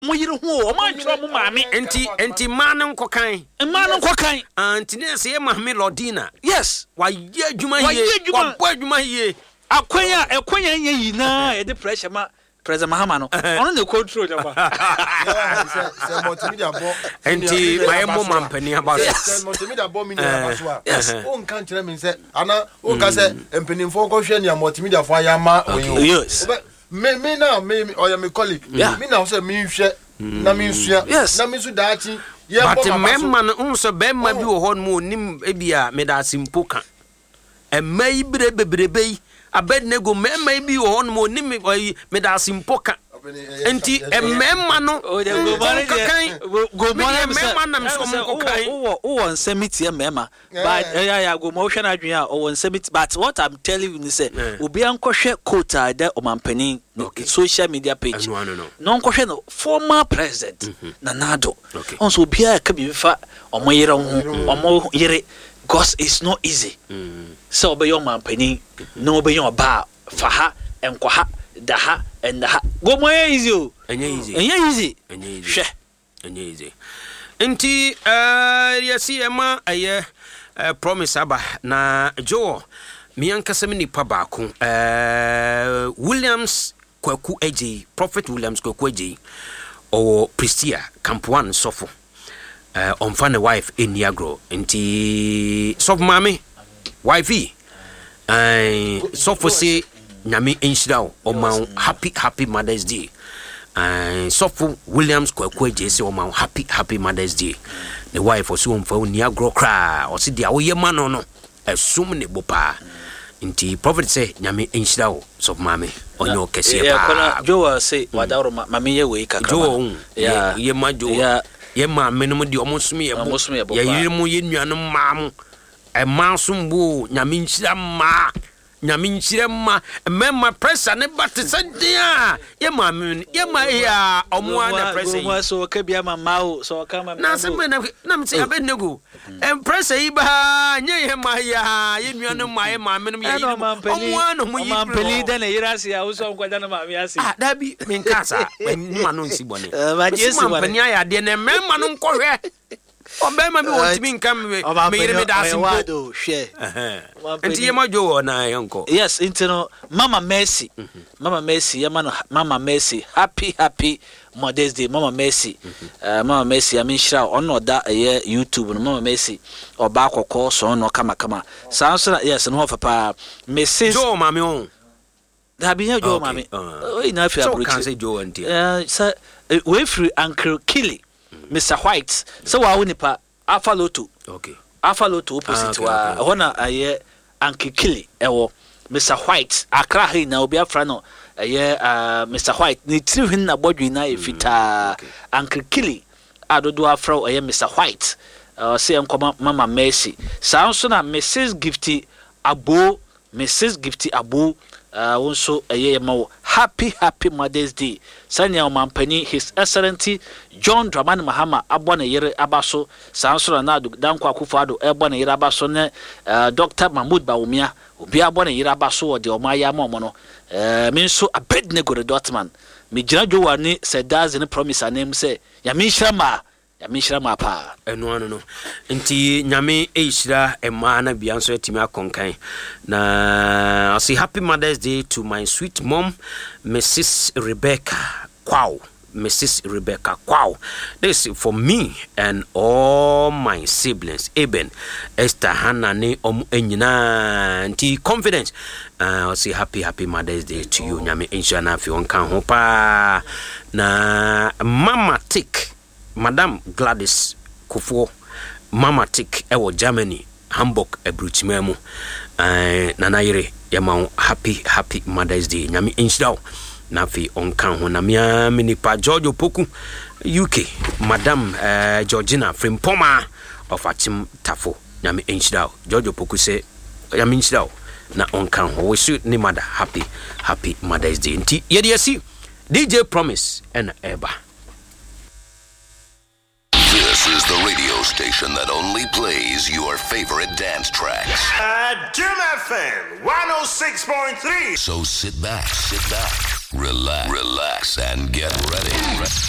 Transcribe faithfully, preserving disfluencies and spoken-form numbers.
mo yire ho o ma ntro mo maame enti enti ma no nkokan ma no nkokan anti ne se maame Lordina yes wa ye adwuma ye wa bo adwuma ye akwanya akwanya nye yi na e de pressure ma President Mahama no ono ne control jaba se multimedia bo enti my mo mampani aba se multimedia bo mi na aba so a yes o nkan kire me se ana o ka se empenimfo ko hwe ne multimedia fo ayama yes me me na me o ya me colleague me na so me hwe na me nsua na me so daachi ye but memma no unso bemma bi wo ho no nim ebia me da simpo ka emai bre bebrebe Abednego memma bi wo ho no nim me da simpo ka enti memma no go mare memma na so mo kan wo wo nsɛmiti memma but ya ya go mo hwe na adwen a wo nsɛmiti but what I'm telling you say obi ankɔhwɛ quota da omampani social media page no no no nkɔhwɛ no former president Nanado also obi a ka bi fa omo yere ho omo yere because it's not easy so be your mampani no be your ba fa ha enko ha da ha and ha go mo easy o enye easy enye easy enye easy hwe enye easy enti eh yesi ema aye promise aba na Joe mi ankasa me nipa baako eh Williams Kwaku Eji Prophet Williams Kwaku Eji o Pristia Camp one sofo eh on fan wife in Niagro enti sof mami wifey eh sofo say nyame enshira o man happy happy Mother's Day eh sofo Williams Kwaku Eji say o man happy happy Mother's Day the wife also on fa Niagro kra o say dia wo ye ma no no esum ne bopa inti prophet say nyame enshira o sof mami onyo kese pa ya kona Joe say wadaro mami ye we kaka Joe ya ye ma Joe ya ye ma menum di omosumi ye bo ya yiremu ye nuanom maam e maasumbu nyame nhyira ma nyame nhyira ma memma pressure ne batesadia ye ma ye ma ya omo ana pressure mo so ka bia ma mawo so ka ma na se me na na me say Abednego em pressure yi ba nye ye ma ya ye nuanom ma ye ma menum ye omo ana mo yi mampeli da na yirase ya wo so nkwada na ma me ase ah da bi me nkasa ma no nsi bone ma jesu ma pania ya de ne memma no nkohwe obema bi wotimi nkam me yire me da simpo wado hwe enti ye ma Joe na yanko yes enti no Mama Mercy Mama Mercy yama no Mama Mercy happy happy Mother's Day Mama Mercy uh, Mama Mercy I mean shira ono da ye YouTube no Mama Mercy oba akoko so no kama kama sanso yes no papa Missus Joe mami on da bi Joe mami o ina fi abrochi so kan say Joe anti eh say we free Uncle Killy Mister White so wa wonipa Alpha Lotto okay Alpha Lotto opposite wa hona aye Uncle Killy ewo Mister White akra he na obi afra no aye Mister White ni tiri hin na bodwi na e fita Uncle Killy adodo afra aye Mister White uh, say enkoma Mama Mercy sanso na Missus Gifty Abo Missus Gifty Abo uh wonso aye ma happy happy Mother's Day sanya omampani His Excellency John Dramani Mahama abona yere abaso sanso na danko akufado ebona yere abaso ne uh, Doctor Mahmoud Bawumia obi abona yere abaso wo de omaya ma no eh minso Abednego the Dotman me gina Joe ni Sedaz ni promise anem say ya mi shama ya mi shama pa eno ano no nti nyame eishira ema na bia nso atimi akonkan na I say happy Mother's Day to my sweet mom Missus Rebecca Kwao Missus Rebecca Kwao. This is for me and all my siblings. Eben, Esther, Hannah, ne om enyina nti confidence. Uh, I'll say happy happy Mother's Day to you. Nyame enshana fi onkan ho pa na Mama Tick, Madam Gladys Kufuor, Mama Tick ewo Germany, Hamburg ebruchimemu. Uh, na naire yama happy happy Mother's Day. Nyame enshida na fi onkan ho na mia minipa George Opoku U K, Madam uh, Georgina Frimpoma of Achim Tafo. Nyame enshida George Opoku say nyame enshida na onkan ho we should ni mother happy happy Mother's Day. Nti ye dey see D J Promise and Eba. This is the radio station that only plays your favorite dance tracks. Uh, Jim F M one oh six point three. So sit back, sit back, relax, relax, and get ready.